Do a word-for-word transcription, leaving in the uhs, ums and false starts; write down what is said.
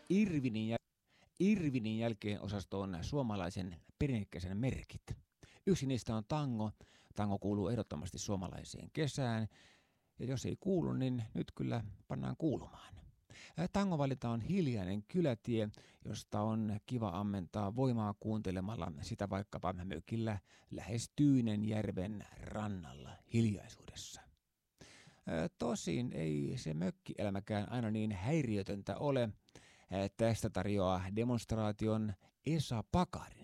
Irvinin, ja Irvinin jälkeen osasto on suomalaisen perinnekäisen merkit. Yksi niistä on tango. Tango kuuluu ehdottomasti suomalaiseen kesään. Ja jos ei kuulu, niin nyt kyllä pannaan kuulumaan. Tangovalinta on hiljainen kylätie, josta on kiva ammentaa voimaa kuuntelemalla sitä vaikkapa mökillä lähes Tyynenjärven rannalla hiljaisuudessa. Tosin ei se mökkielämäkään aina niin häiriötöntä ole. Tästä tarjoaa demonstraation Esa Pakari.